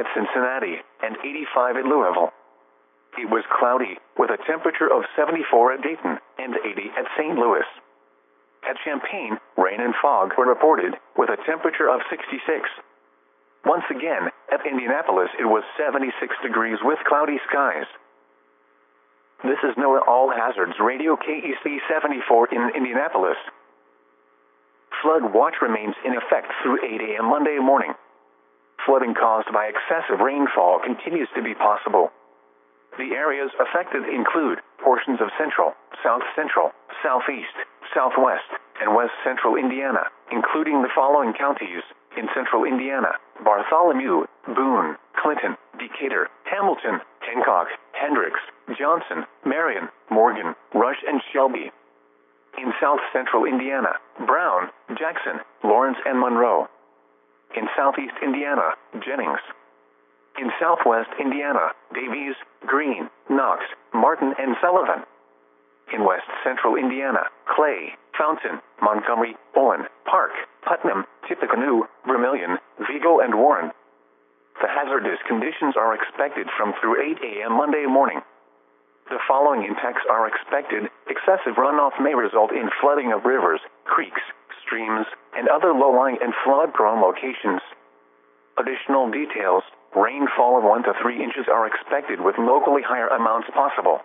at Cincinnati and 85 at Louisville. It was cloudy, with a temperature of 74 at Dayton and 80 at St. Louis. At Champaign, rain and fog were reported, with a temperature of 66. Once again, at Indianapolis it was 76 degrees with cloudy skies. This is NOAA All Hazards Radio KEC 74 in Indianapolis. Flood watch remains in effect through 8 a.m. Monday morning. Flooding caused by excessive rainfall continues to be possible. The areas affected include portions of central, south central, southeast, southwest, and west central Indiana, including the following counties in central Indiana: Bartholomew, Boone, Clinton, Decatur, Hamilton, Hancock, Hendricks, Johnson, Marion, Morgan, Rush, and Shelby. In south central Indiana: Brown, Jackson, Lawrence, and Monroe. In southeast Indiana: Jennings. In southwest Indiana: Davies, Greene, Knox, Martin, and Sullivan. In west central Indiana: Clay, Fountain, Montgomery, Owen, Park, Putnam, Tippecanoe, Vermilion, Vigo, and Warren. The hazardous conditions are expected from through 8 a.m. Monday morning. The following impacts are expected. Excessive runoff may result in flooding of rivers, creeks, streams, and other low-lying and flood-prone locations. Additional details: rainfall of 1 to 3 inches are expected with locally higher amounts possible.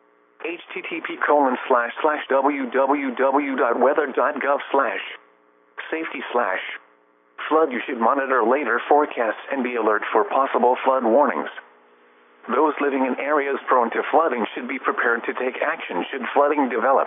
http://www.weather.gov/safety/ flood. You should monitor later forecasts and be alert for possible flood warnings. Those living in areas prone to flooding should be prepared to take action should flooding develop.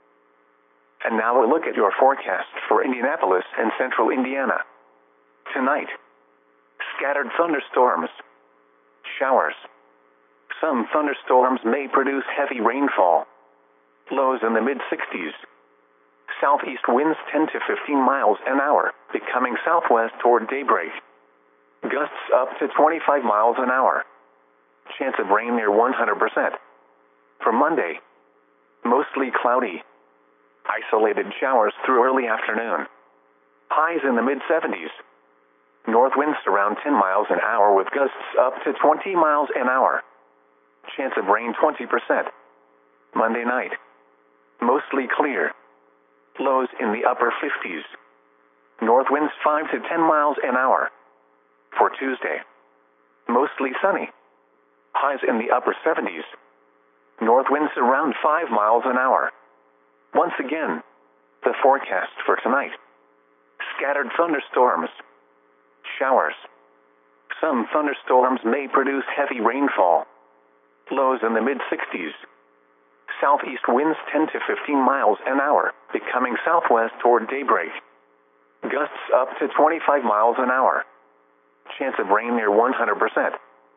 And now a look at your forecast for Indianapolis and central Indiana. Tonight: scattered thunderstorms. Showers. Some thunderstorms may produce heavy rainfall. Lows in the mid-60s. Southeast winds 10 to 15 miles an hour, becoming southwest toward daybreak. Gusts up to 25 miles an hour. Chance of rain near 100%. For Monday: mostly cloudy. Isolated showers through early afternoon. Highs in the mid-70s. North winds around 10 miles an hour with gusts up to 20 miles an hour. Chance of rain 20%. Monday night: mostly clear. Lows in the upper 50s. North winds 5 to 10 miles an hour. For Tuesday: mostly sunny. Highs in the upper 70s. North winds around 5 miles an hour. Once again, the forecast for tonight: scattered thunderstorms. Showers. Some thunderstorms may produce heavy rainfall. Lows in the mid-60s. Southeast winds 10 to 15 miles an hour, becoming southwest toward daybreak. Gusts up to 25 miles an hour. Chance of rain near 100%.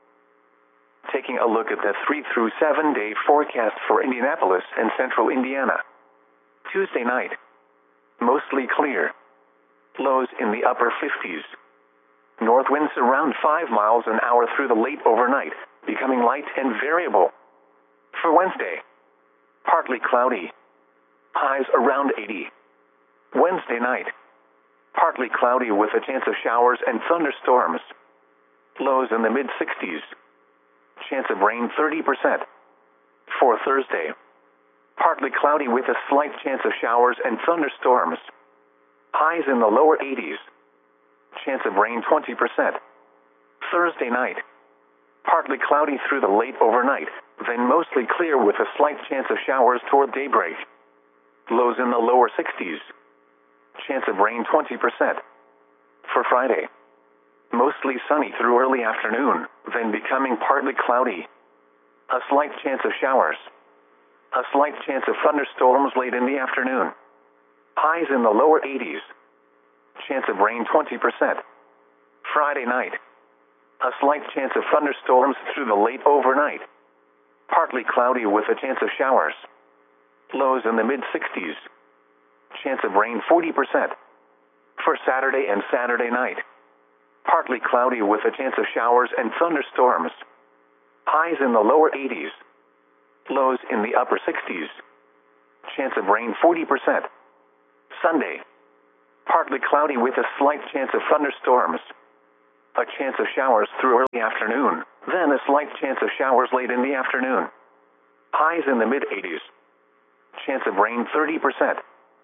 Taking a look at the 3 through 7 day forecast for Indianapolis and central Indiana. Tuesday night: mostly clear. Lows in the upper 50s. North winds around 5 miles an hour through the late overnight, becoming light and variable. For Wednesday: partly cloudy. Highs around 80. Wednesday night: partly cloudy with a chance of showers and thunderstorms. Lows in the mid-60s. Chance of rain 30%. For Thursday: partly cloudy with a slight chance of showers and thunderstorms. Highs in the lower 80s. Chance of rain 20%. Thursday night: partly cloudy through the late overnight, then mostly clear with a slight chance of showers toward daybreak. Lows in the lower 60s. Chance of rain 20%. For Friday: mostly sunny through early afternoon, then becoming partly cloudy. A slight chance of showers. A slight chance of thunderstorms late in the afternoon. Highs in the lower 80s. Chance of rain 20%. Friday night: a slight chance of thunderstorms through the late overnight. Partly cloudy with a chance of showers. Lows in the mid-60s. Chance of rain 40%. For Saturday and Saturday night: partly cloudy with a chance of showers and thunderstorms. Highs in the lower 80s. Lows in the upper 60s. Chance of rain 40%. Sunday: partly cloudy with a slight chance of thunderstorms. A chance of showers through early afternoon, then a slight chance of showers late in the afternoon. Highs in the mid-80s. Chance of rain 30%.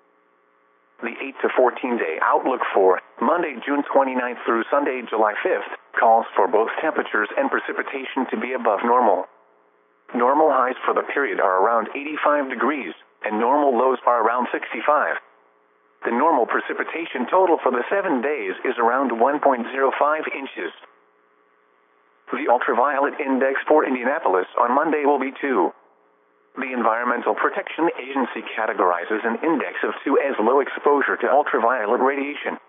The 8 to 14 day outlook for Monday, June 29th through Sunday, July 5th, calls for both temperatures and precipitation to be above normal. Normal highs for the period are around 85 degrees, and normal lows are around 65. The normal precipitation total for the 7 days is around 1.05 inches. The ultraviolet index for Indianapolis on Monday will be 2. The Environmental Protection Agency categorizes an index of 2 as low exposure to ultraviolet radiation.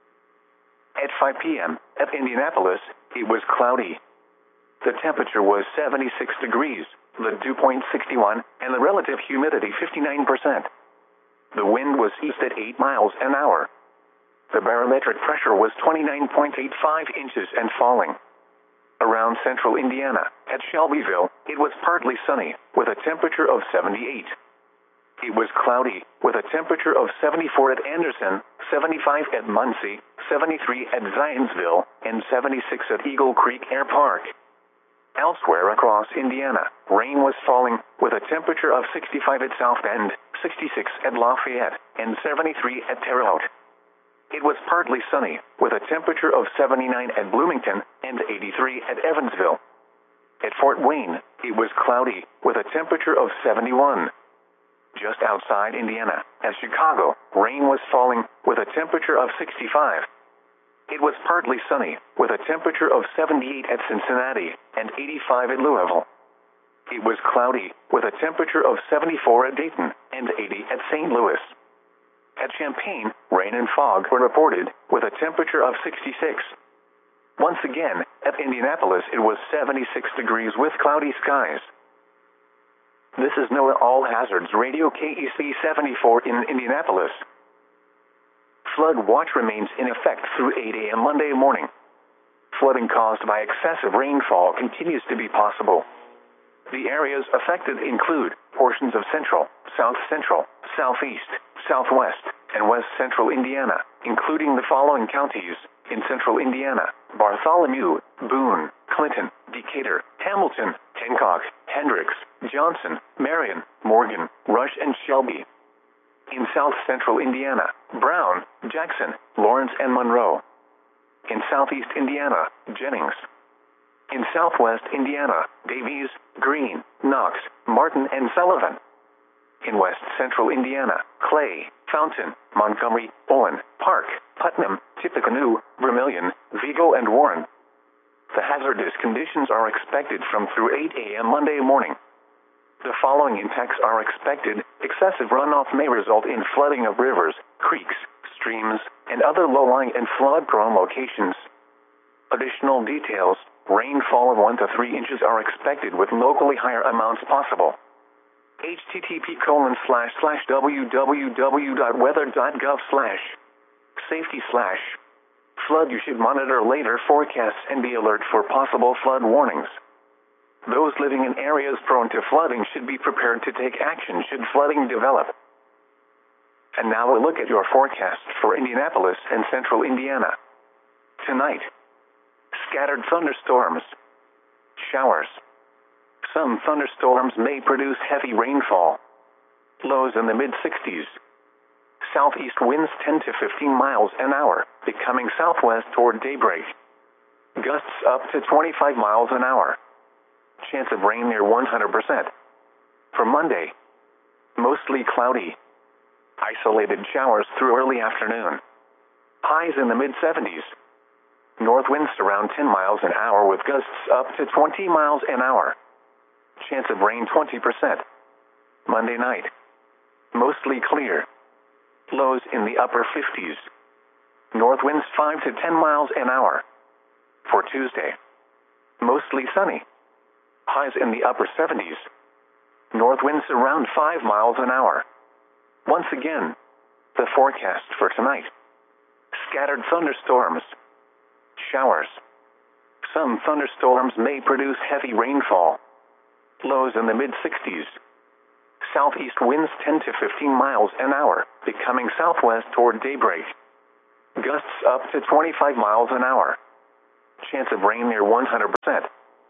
At 5 p.m., at Indianapolis, it was cloudy. The temperature was 76 degrees, the dew point 61, and the relative humidity 59%. The wind was east at 8 miles an hour. The barometric pressure was 29.85 inches and falling. Around central Indiana, at Shelbyville, it was partly sunny, with a temperature of 78. It was cloudy, with a temperature of 74 at Anderson, 75 at Muncie, 73 at Zionsville, and 76 at Eagle Creek Air Park. Elsewhere across Indiana, rain was falling, with a temperature of 65 at South Bend, 66 at Lafayette, and 73 at Terre Haute. It was partly sunny, with a temperature of 79 at Bloomington and 83 at Evansville. At Fort Wayne, it was cloudy, with a temperature of 71. Just outside Indiana, at Chicago, rain was falling, with a temperature of 65. It was partly sunny, with a temperature of 78 at Cincinnati and 85 at Louisville. It was cloudy, with a temperature of 74 at Dayton and 80 at St. Louis. At Champaign, rain and fog were reported, with a temperature of 66. Once again, at Indianapolis it was 76 degrees with cloudy skies. This is NOAA All Hazards Radio KEC 74 in Indianapolis. Flood watch remains in effect through 8 a.m. Monday morning. Flooding caused by excessive rainfall continues to be possible. The areas affected include portions of central, south central, southeast, southwest, and west central Indiana, including the following counties: in central Indiana, Bartholomew, Boone, Clinton, Decatur, Hamilton, Hancock, Hendricks, Johnson, Marion, Morgan, Rush, and Shelby. In south central Indiana, Brown, Jackson, Lawrence, and Monroe. In southeast Indiana, Jennings. In southwest Indiana, Davies, Greene, Knox, Martin, and Sullivan. In west central Indiana, Clay, Fountain, Montgomery, Owen, Park, Putnam, Tippecanoe, Vermilion, Vigo, and Warren. The hazardous conditions are expected from through 8 a.m. Monday morning. The following impacts are expected. Excessive runoff may result in flooding of rivers, creeks, streams, and other low-lying and flood-prone locations. Additional details: rainfall of 1 to 3 inches are expected with locally higher amounts possible. http://www.weather.gov/safety/ flood. You should monitor later forecasts and be alert for possible flood warnings. Those living in areas prone to flooding should be prepared to take action should flooding develop. And now a look at your forecast for Indianapolis and central Indiana. Tonight, scattered thunderstorms. Showers. Some thunderstorms may produce heavy rainfall. Lows in the mid-60s. Southeast winds 10 to 15 miles an hour, becoming southwest toward daybreak. Gusts up to 25 miles an hour. Chance of rain near 100%. For Monday, mostly cloudy. Isolated showers through early afternoon. Highs in the mid-70s. North winds around 10 miles an hour with gusts up to 20 miles an hour. Chance of rain 20%. Monday night, mostly clear. Lows in the upper 50s. North winds 5 to 10 miles an hour. For Tuesday, mostly sunny. Highs in the upper 70s. North winds around 5 miles an hour. Once again, the forecast for tonight. Scattered thunderstorms. Showers. Some thunderstorms may produce heavy rainfall. Lows in the mid-60s. Southeast winds 10 to 15 miles an hour, becoming southwest toward daybreak. Gusts up to 25 miles an hour. Chance of rain near 100%.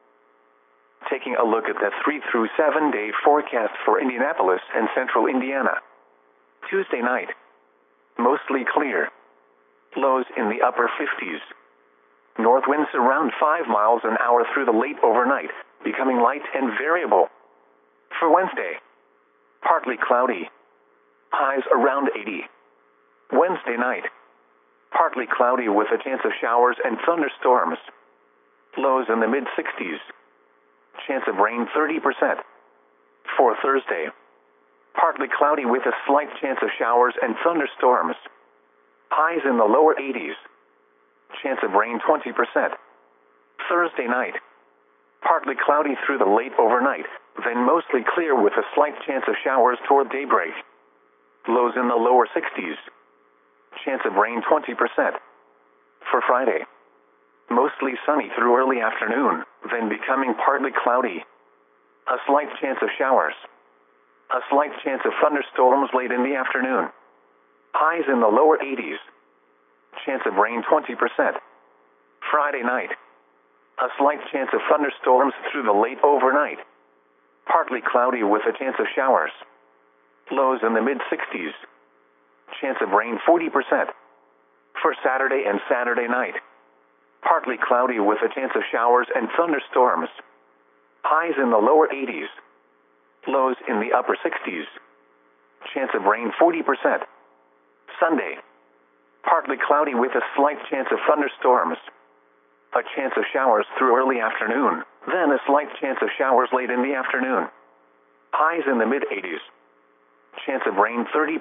Taking a look at the 3 through 7 day forecast for Indianapolis and central Indiana. Tuesday night. Mostly clear. Lows in the upper 50s. North winds around 5 miles an hour through the late overnight, becoming light and variable. For Wednesday. Partly cloudy. Highs around 80. Wednesday night. Partly cloudy with a chance of showers and thunderstorms. Lows in the mid-60s. Chance of rain 30%. For Thursday. Partly cloudy with a slight chance of showers and thunderstorms. Highs in the lower 80s. Chance of rain 20%. Thursday night. Partly cloudy through the late overnight, then mostly clear with a slight chance of showers toward daybreak. Lows in the lower 60s. Chance of rain 20%. For Friday. Mostly sunny through early afternoon, then becoming partly cloudy. A slight chance of showers. A slight chance of thunderstorms late in the afternoon. Highs in the lower 80s. Chance of rain 20%. Friday night. A slight chance of thunderstorms through the late overnight. Partly cloudy with a chance of showers. Lows in the mid-60s. Chance of rain 40%. For Saturday and Saturday night. Partly cloudy with a chance of showers and thunderstorms. Highs in the lower 80s. Lows in the upper 60s. Chance of rain 40%. Sunday. Partly cloudy with a slight chance of thunderstorms. A chance of showers through early afternoon, then a slight chance of showers late in the afternoon. Highs in the mid-80s. Chance of rain 30%.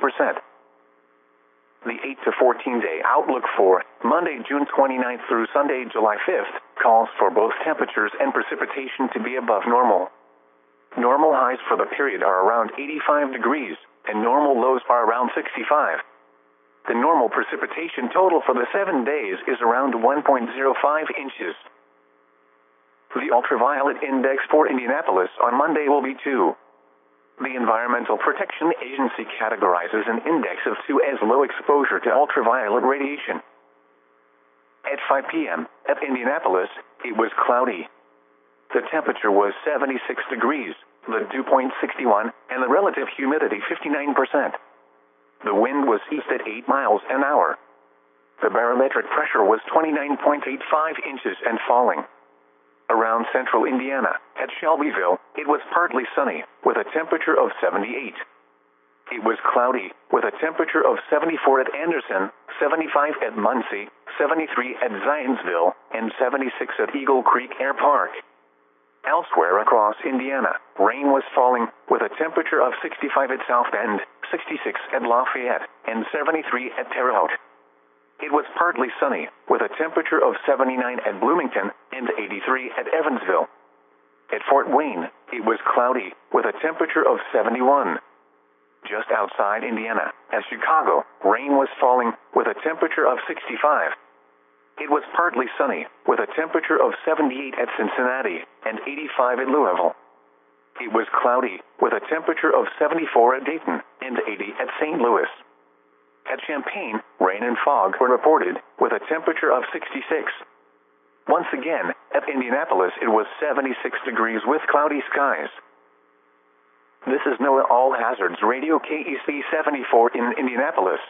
The 8 to 14 day outlook for Monday, June 29th through Sunday, July 5th, calls for both temperatures and precipitation to be above normal. Normal highs for the period are around 85 degrees, and normal lows are around 65. The normal precipitation total for the 7 days is around 1.05 inches. The ultraviolet index for Indianapolis on Monday will be 2. The Environmental Protection Agency categorizes an index of 2 as low exposure to ultraviolet radiation. At 5 p.m., at Indianapolis, it was cloudy. The temperature was 76 degrees, the dew point 61, and the relative humidity 59%. The wind was east at 8 miles an hour. The barometric pressure was 29.85 inches and falling. Around central Indiana, at Shelbyville, it was partly sunny, with a temperature of 78. It was cloudy, with a temperature of 74 at Anderson, 75 at Muncie, 73 at Zionsville, and 76 at Eagle Creek Air Park. Elsewhere across Indiana, rain was falling, with a temperature of 65 at South Bend, 66 at Lafayette, and 73 at Terre Haute. It was partly sunny, with a temperature of 79 at Bloomington and 83 at Evansville. At Fort Wayne, it was cloudy, with a temperature of 71. Just outside Indiana, at Chicago, rain was falling, with a temperature of 65. It was partly sunny, with a temperature of 78 at Cincinnati and 85 at Louisville. It was cloudy, with a temperature of 74 at Dayton and 80 at St. Louis. At Champaign, rain and fog were reported, with a temperature of 66. Once again, at Indianapolis it was 76 degrees with cloudy skies. This is NOAA All Hazards Radio KEC 74 in Indianapolis.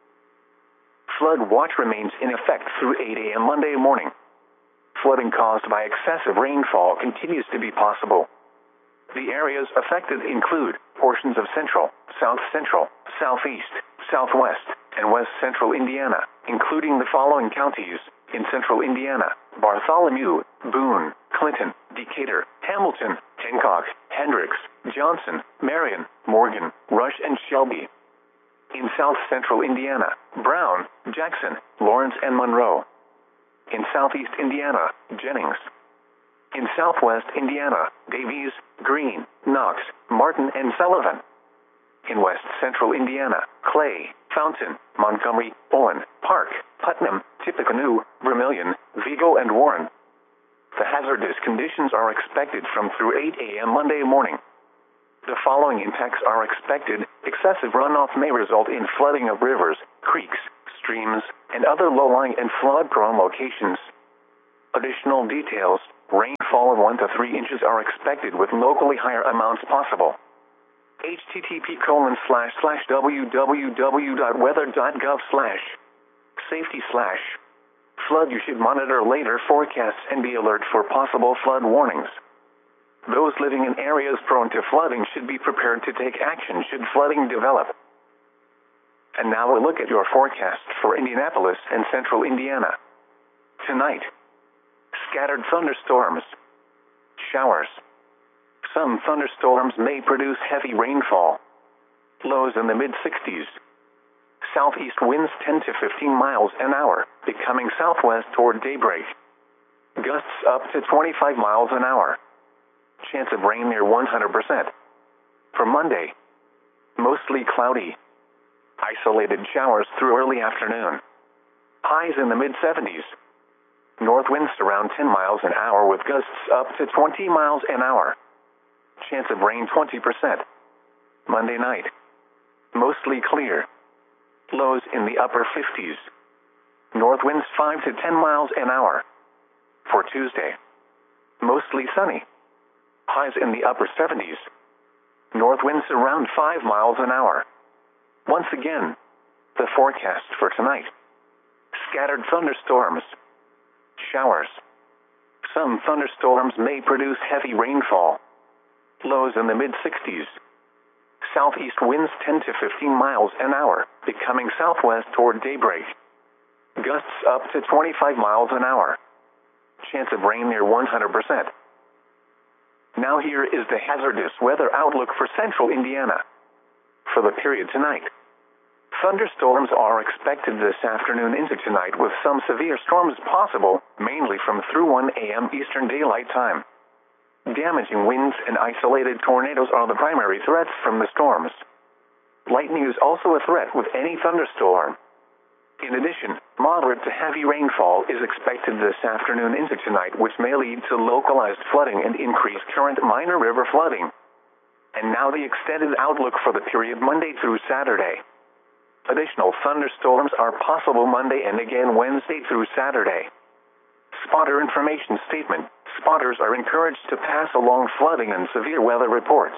Flood watch remains in effect through 8 a.m. Monday morning. Flooding caused by excessive rainfall continues to be possible. The areas affected include portions of central, south central, southeast, southwest, and west central Indiana, including the following counties in central Indiana: Bartholomew, Boone, Clinton, Decatur, Hamilton, Hancock, Hendricks, Johnson, Marion, Morgan, Rush, and Shelby. In south central Indiana: Brown, Jackson, Lawrence, and Monroe. In southeast Indiana: Jennings. In southwest Indiana: Davies, Greene, Knox, Martin, and Sullivan. In west central Indiana: Clay, Fountain, Montgomery, Owen, Park, Putnam, Tippecanoe, Vermilion, Vigo, and Warren. The hazardous conditions are expected from through 8 a.m. Monday morning. The following impacts are expected. Excessive runoff may result in flooding of rivers, creeks, streams, and other low-lying and flood-prone locations. Additional details: rainfall of 1 to 3 inches are expected with locally higher amounts possible. http://www.weather.gov/safety/flood. You should monitor later forecasts and be alert for possible flood warnings. Those living in areas prone to flooding should be prepared to take action should flooding develop. And now a look at your forecast for Indianapolis and central Indiana. Tonight, scattered thunderstorms, showers. Some thunderstorms may produce heavy rainfall. Lows in the mid-60s. Southeast winds 10 to 15 miles an hour, becoming southwest toward daybreak. Gusts up to 25 miles an hour. Chance of rain near 100%. For Monday, mostly cloudy. Isolated showers through early afternoon. Highs in the mid-70s. North winds around 10 miles an hour with gusts up to 20 miles an hour. Chance of rain 20%. Monday night, mostly clear. Lows in the upper 50s. North winds 5 to 10 miles an hour. For Tuesday, mostly sunny. Highs in the upper 70s. North winds around 5 miles an hour. Once again, the forecast for tonight. Scattered thunderstorms. Showers. Some thunderstorms may produce heavy rainfall. Lows in the mid-60s. Southeast winds 10 to 15 miles an hour, becoming southwest toward daybreak. Gusts up to 25 miles an hour. Chance of rain near 100%. Now here is the hazardous weather outlook for central Indiana. For the period tonight, thunderstorms are expected this afternoon into tonight with some severe storms possible, mainly from through 1 a.m. Eastern Daylight Time. Damaging winds and isolated tornadoes are the primary threats from the storms. Lightning is also a threat with any thunderstorm. In addition, moderate to heavy rainfall is expected this afternoon into tonight, which may lead to localized flooding and increased current minor river flooding. And now the extended outlook for the period Monday through Saturday. Additional thunderstorms are possible Monday and again Wednesday through Saturday. Spotter information statement. Spotters are encouraged to pass along flooding and severe weather reports.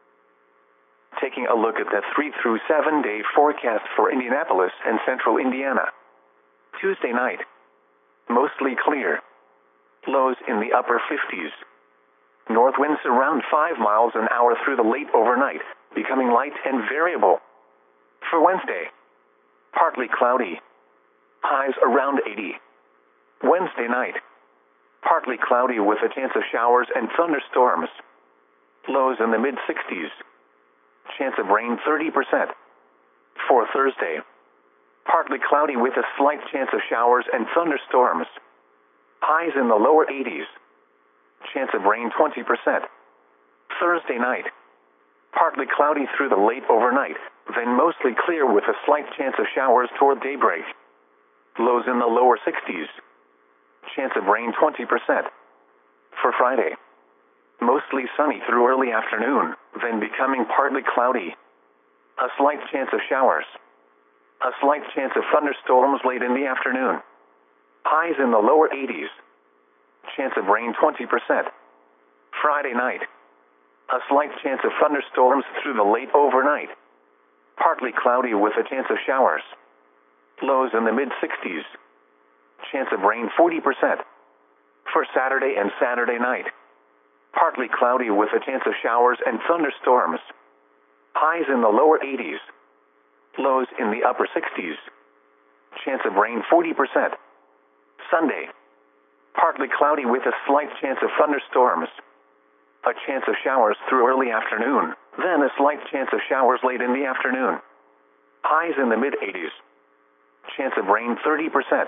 Taking a look at the 3 through 7 day forecast for Indianapolis and central Indiana. Tuesday night, mostly clear. Lows in the upper 50s. North winds around 5 miles an hour through the late overnight, becoming light and variable. For Wednesday, partly cloudy. Highs around 80. Wednesday night, partly cloudy with a chance of showers and thunderstorms. Lows in the mid-60s. Chance of rain 30%. For Thursday, partly cloudy with a slight chance of showers and thunderstorms. Highs in the lower 80s. Chance of rain 20%. Thursday night, partly cloudy through the late overnight, then mostly clear with a slight chance of showers toward daybreak. Lows in the lower 60s. Chance of rain 20%. For Friday, mostly sunny through early afternoon, then becoming partly cloudy. A slight chance of showers. A slight chance of thunderstorms late in the afternoon. Highs in the lower 80s. Chance of rain 20%. Friday night, a slight chance of thunderstorms through the late overnight. Partly cloudy with a chance of showers. Lows in the mid-60s. Chance of rain 40%. For Saturday and Saturday night, partly cloudy with a chance of showers and thunderstorms. Highs in the lower 80s. Lows in the upper 60s. Chance of rain 40%. Sunday, partly cloudy with a slight chance of thunderstorms. A chance of showers through early afternoon, then a slight chance of showers late in the afternoon. Highs in the mid-80s. Chance of rain 30%.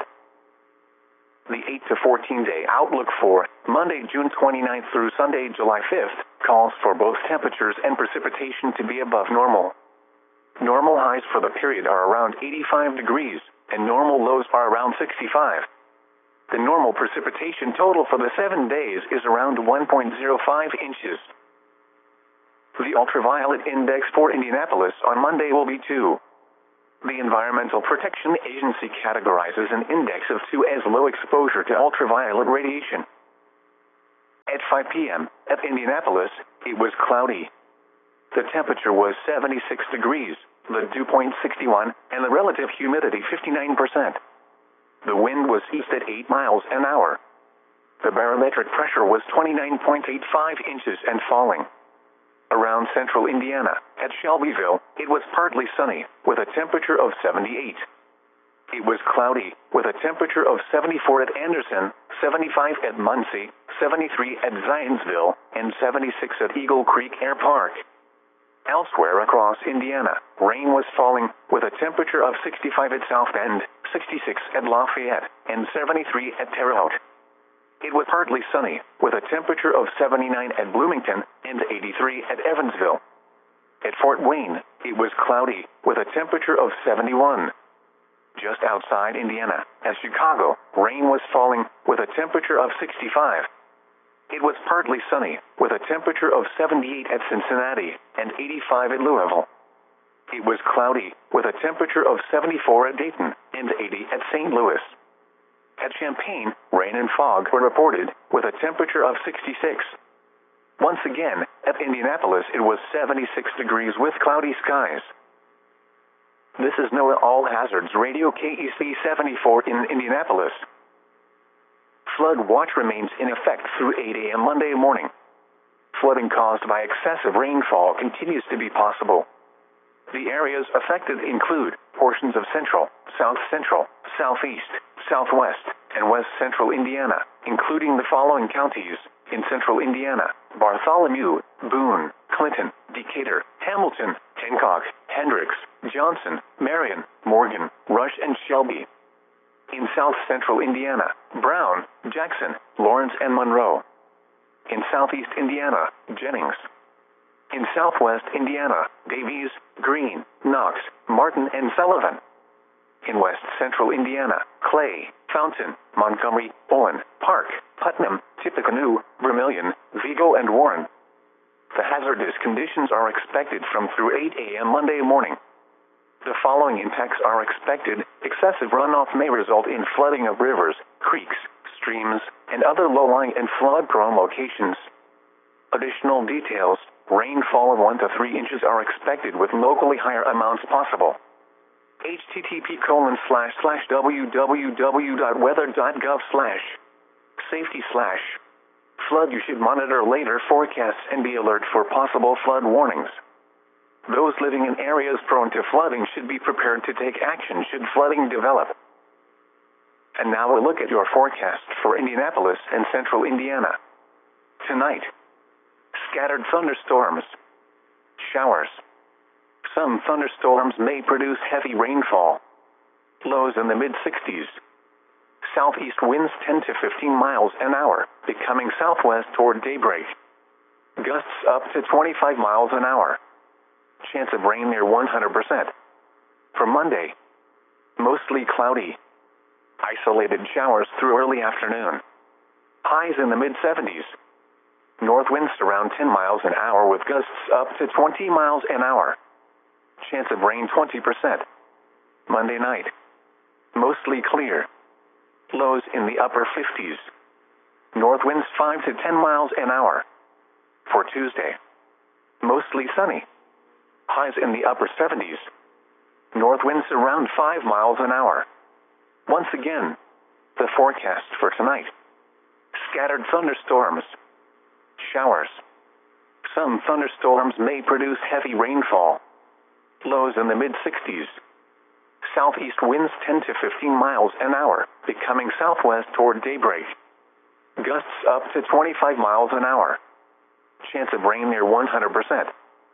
The 8 to 14 day outlook for Monday, June 29th through Sunday, July 5th, calls for both temperatures and precipitation to be above normal. Normal highs for the period are around 85 degrees, and normal lows are around 65. The normal precipitation total for the 7 days is around 1.05 inches. The ultraviolet index for Indianapolis on Monday will be 2. The Environmental Protection Agency categorizes an index of 2 as low exposure to ultraviolet radiation. At 5 p.m., at Indianapolis, it was cloudy. The temperature was 76 degrees, the dew point 61, and the relative humidity 59%. The wind was east at 8 miles an hour. The barometric pressure was 29.85 inches and falling. Around central Indiana, at Shelbyville, it was partly sunny, with a temperature of 78. It was cloudy, with a temperature of 74 at Anderson, 75 at Muncie, 73 at Zionsville, and 76 at Eagle Creek Air Park. Elsewhere across Indiana, rain was falling, with a temperature of 65 at South Bend, 66 at Lafayette, and 73 at Terre Haute. It was partly sunny, with a temperature of 79 at Bloomington and 83 at Evansville. At Fort Wayne, it was cloudy, with a temperature of 71. Just outside Indiana, at Chicago, rain was falling, with a temperature of 65. It was partly sunny, with a temperature of 78 at Cincinnati and 85 at Louisville. It was cloudy, with a temperature of 74 at Dayton and 80 at St. Louis. At Champaign, rain and fog were reported, with a temperature of 66. Once again, at Indianapolis, it was 76 degrees with cloudy skies. This is NOAA All Hazards Radio KEC 74 in Indianapolis. Flood watch remains in effect through 8 a.m. Monday morning. Flooding caused by excessive rainfall continues to be possible. The areas affected include portions of central, south central, southeast, southwest, and west central Indiana, including the following counties: in central Indiana: Bartholomew, Boone, Clinton, Decatur, Hamilton, Hancock, Hendricks, Johnson, Marion, Morgan, Rush, and Shelby. In south central Indiana: Brown, Jackson, Lawrence, and Monroe. In southeast Indiana: Jennings. In southwest Indiana: Davies, Greene, Knox, Martin, and Sullivan. In west central Indiana: Clay, Fountain, Montgomery, Owen, Park, Putnam, Tippecanoe, Vermilion, Vigo, and Warren. The hazardous conditions are expected from through 8 a.m. Monday morning. The following impacts are expected: excessive runoff may result in flooding of rivers, creeks, streams, and other low-lying and flood-prone locations. Additional details: rainfall of 1 to 3 inches are expected with locally higher amounts possible. http://www.weather.gov/safety/ flood. You should monitor later forecasts and be alert for possible flood warnings. Those living in areas prone to flooding should be prepared to take action should flooding develop. And now we'll look at your forecast for Indianapolis and central Indiana. Tonight: scattered thunderstorms. Showers. Some thunderstorms may produce heavy rainfall. Lows in the mid-60s. Southeast winds 10 to 15 miles an hour, becoming southwest toward daybreak. Gusts up to 25 miles an hour. Chance of rain near 100%. For Monday: mostly cloudy. Isolated showers through early afternoon. Highs in the mid-70s. North winds around 10 miles an hour with gusts up to 20 miles an hour. Chance of rain 20%. Monday night: mostly clear. Lows in the upper 50s. North winds 5 to 10 miles an hour. For Tuesday: mostly sunny. Highs in the upper 70s. North winds around 5 miles an hour. Once again, the forecast for tonight: scattered thunderstorms. Showers. Some thunderstorms may produce heavy rainfall. Lows in the mid-60s. Southeast winds 10 to 15 miles an hour, becoming southwest toward daybreak. Gusts up to 25 miles an hour. Chance of rain near 100%.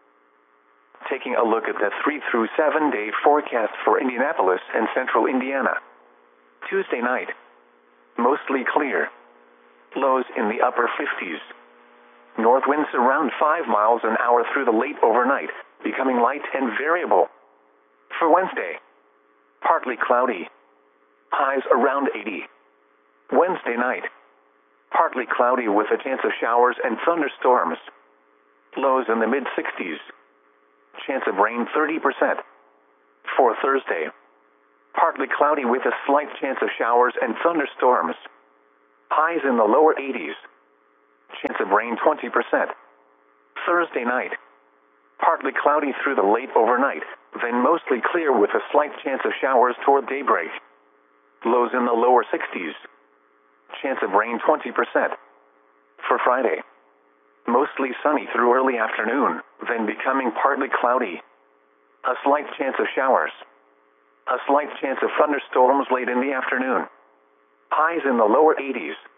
Taking a look at the 3 through 7 day forecast for Indianapolis and central Indiana. Tuesday night: mostly clear. Lows in the upper 50s. North winds around 5 miles an hour through the late overnight, becoming light and variable. For Wednesday: partly cloudy. Highs around 80. Wednesday night: partly cloudy with a chance of showers and thunderstorms. Lows in the mid-60s. Chance of rain 30%. For Thursday, partly cloudy with a slight chance of showers and thunderstorms. Highs in the lower 80s. Chance of rain 20%. Thursday night, partly cloudy through the late overnight, then mostly clear with a slight chance of showers toward daybreak. Lows in the lower 60s. Chance of rain 20%. For Friday, mostly sunny through early afternoon, then becoming partly cloudy. A slight chance of showers. A slight chance of thunderstorms late in the afternoon. Highs in the lower 80s.